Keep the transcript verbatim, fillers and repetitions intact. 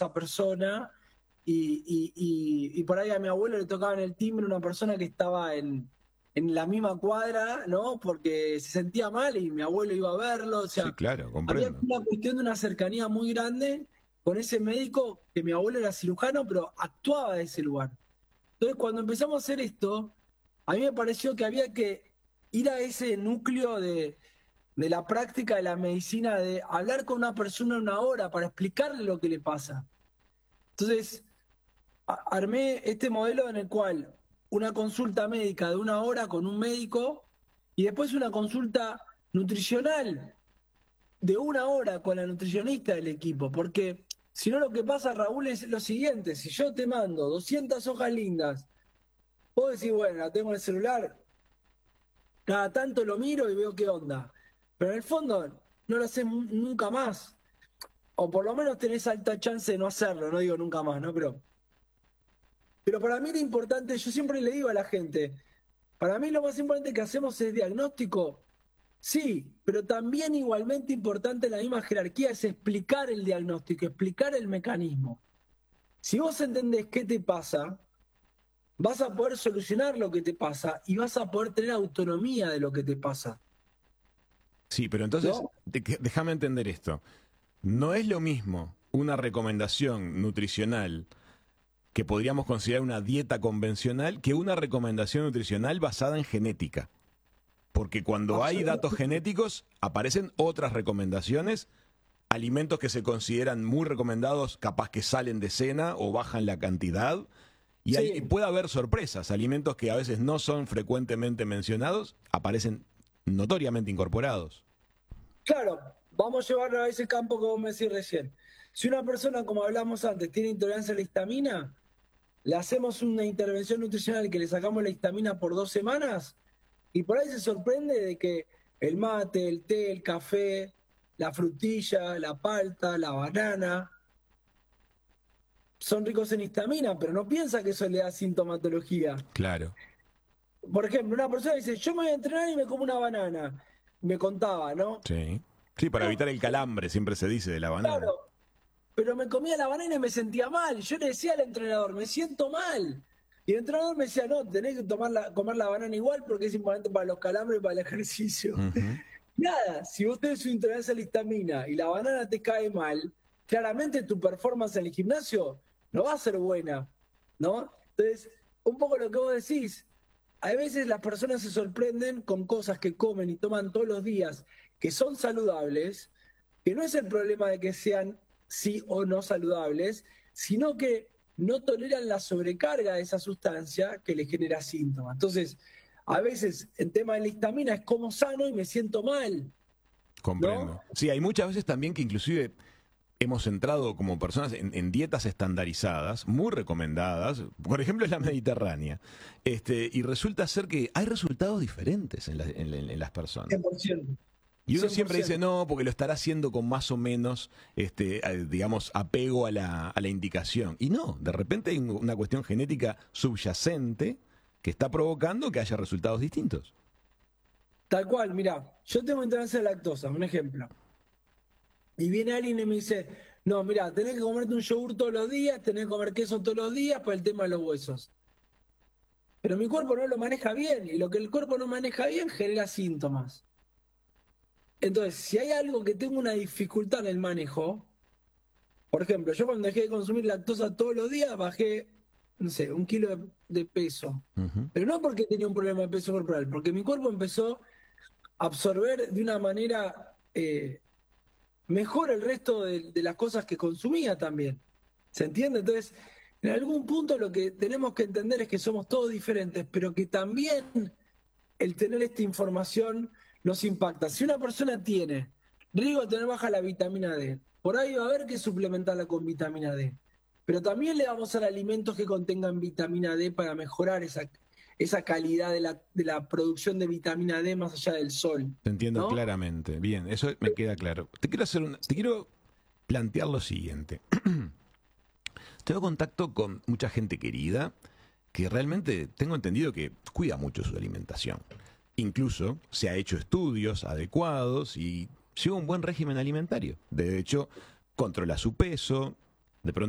esa persona y, y, y, y por ahí a mi abuelo le tocaba en el timbre una persona que estaba en, en la misma cuadra, ¿no? Porque se sentía mal y mi abuelo iba a verlo, o Sí, sea, claro, había comprendo. una cuestión de una cercanía muy grande con ese médico, que mi abuelo era cirujano, pero actuaba de ese lugar. Entonces, cuando empezamos a hacer esto, a mí me pareció que había que ir a ese núcleo de, de la práctica de la medicina, de hablar con una persona una hora para explicarle lo que le pasa. Entonces, a- armé este modelo en el cual una consulta médica de una hora con un médico y después una consulta nutricional de una hora con la nutricionista del equipo, porque si no lo que pasa, Raúl, es lo siguiente: si yo te mando doscientas hojas lindas, vos decís, bueno, la tengo en el celular, cada tanto lo miro y veo qué onda, pero en el fondo no lo haces nunca más, o por lo menos tenés alta chance de no hacerlo, no digo nunca más, ¿no? Pero, pero para mí lo importante, yo siempre le digo a la gente, para mí lo más importante que hacemos es diagnóstico. Sí, pero también igualmente importante en la misma jerarquía es explicar el diagnóstico, explicar el mecanismo. Si vos entendés qué te pasa, vas a poder solucionar lo que te pasa y vas a poder tener autonomía de lo que te pasa, Sí, pero entonces, ¿no? de- que- déjame entender esto. No es lo mismo una recomendación nutricional que podríamos considerar una dieta convencional que una recomendación nutricional basada en genética. Porque cuando hay datos Absolutamente. genéticos, aparecen otras recomendaciones, alimentos que se consideran muy recomendados, capaz que salen de cena o bajan la cantidad, y hay- Sí, puede haber sorpresas, alimentos que a veces no son frecuentemente mencionados, aparecen notoriamente incorporados. claro, vamos a llevarlo a ese campo que vos me decís recién. Si una persona, como hablamos antes, tiene intolerancia a la histamina, le hacemos una intervención nutricional que le sacamos la histamina por dos semanas y por ahí se sorprende de que el mate, el té, el café, la frutilla, la palta, la banana, son ricos en histamina, pero no piensa que eso le da sintomatología. Claro. Por ejemplo, una persona dice, yo me voy a entrenar y me como una banana. Me contaba, ¿no? Sí. Sí, para Pero, evitar el calambre, siempre se dice de la banana. claro, pero me comía la banana y me sentía mal. Yo le decía al entrenador, me siento mal. Y el entrenador me decía, no, tenés que tomar la, comer la banana igual porque es importante para los calambres y para el ejercicio. Ujú. Nada, si vos tenés una intolerancia a la histamina y la banana te cae mal, claramente tu performance en el gimnasio no va a ser buena, ¿no? Entonces, un poco lo que vos decís, a veces las personas se sorprenden con cosas que comen y toman todos los días que son saludables, que no es el problema de que sean sí o no saludables, sino que no toleran la sobrecarga de esa sustancia que les genera síntomas. Entonces, a veces en tema de la histamina es como sano y me siento mal, ¿no? Comprendo. Sí, hay muchas veces también que inclusive hemos entrado como personas en, en dietas estandarizadas, muy recomendadas, por ejemplo es la mediterránea, este, y resulta ser que hay resultados diferentes en, la- en- en- en las personas. cien por ciento. Y uno siempre dice, cien por ciento. no, porque lo estará haciendo con más o menos, este, eh, digamos, apego a la, a la indicación. Y no, de repente hay una cuestión genética subyacente que está provocando que haya resultados distintos. Tal cual, mira, yo tengo intolerancia a la lactosa, un ejemplo. Y viene alguien y me dice, no, mira, tenés que comerte un yogur todos los días, tenés que comer queso todos los días por el tema de los huesos. Pero mi cuerpo no lo maneja bien y lo que el cuerpo no maneja bien genera síntomas. Entonces, si hay algo que tengo una dificultad en el manejo, por ejemplo, yo cuando dejé de consumir lactosa todos los días bajé, no sé, un kilo de, de peso. Ujú. Pero no porque tenía un problema de peso corporal, porque mi cuerpo empezó a absorber de una manera eh, mejor el resto de, de las cosas que consumía también. ¿Se entiende? Entonces, en algún punto lo que tenemos que entender es que somos todos diferentes, pero que también el tener esta información nos impacta. Si una persona tiene riesgo de tener baja la vitamina D, por ahí va a haber que suplementarla con vitamina D. Pero también le vamos a dar alimentos que contengan vitamina D para mejorar esa, esa calidad de la, de la producción de vitamina D más allá del sol, Te entiendo ¿no? claramente. Bien, eso me queda claro. Te quiero hacer una, te quiero plantear lo siguiente. Tengo contacto con mucha gente querida que realmente tengo entendido que cuida mucho su alimentación. Incluso se ha hecho estudios adecuados y lleva un buen régimen alimentario. De hecho, controla su peso,